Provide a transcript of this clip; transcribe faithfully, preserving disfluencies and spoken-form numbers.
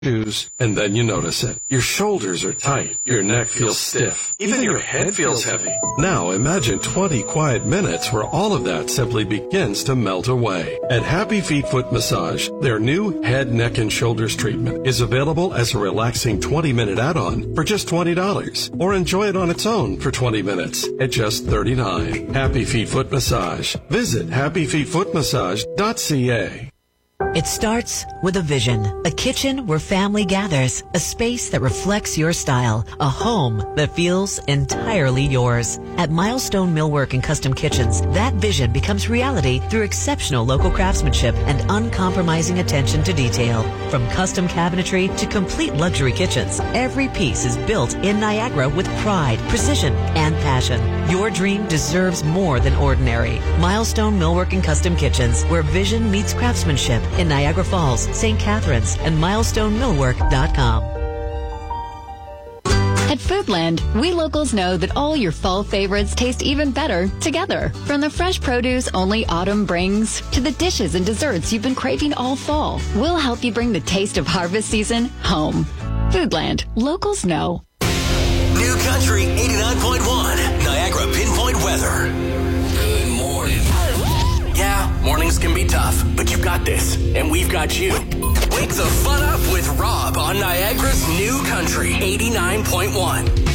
shoes, and then you notice it. Your shoulders are tight, your neck feels stiff, even your head feels heavy. Now imagine twenty quiet minutes where all of that simply begins to melt away. At Happy Feet Foot Massage, their new head, neck, and shoulders treatment is available as a relaxing twenty-minute add-on for just twenty dollars, or enjoy it on its own for twenty minutes at just thirty-nine dollars. Happy Feet Foot Massage. Visit happy feet foot massage dot c a. It starts with a vision, a kitchen where family gathers, a space that reflects your style, a home that feels entirely yours. At Milestone Millwork and Custom Kitchens, that vision becomes reality through exceptional local craftsmanship and uncompromising attention to detail. From custom cabinetry to complete luxury kitchens, every piece is built in Niagara with pride, precision, and passion. Your dream deserves more than ordinary. Milestone Millwork and Custom Kitchens, where vision meets craftsmanship, in Niagara Falls, Saint Catharines, and milestone millwork dot com. At Foodland, we locals know that all your fall favorites taste even better together. From the fresh produce only autumn brings to the dishes and desserts you've been craving all fall, we'll help you bring the taste of harvest season home. Foodland, locals know. New Country eighty-nine point one, Niagara Pinpoint Weather. Good morning. Yeah, mornings can be tough, but you've got this, and we've got you. Wake the fun up with Rob on Niagara's New Country eighty-nine point one.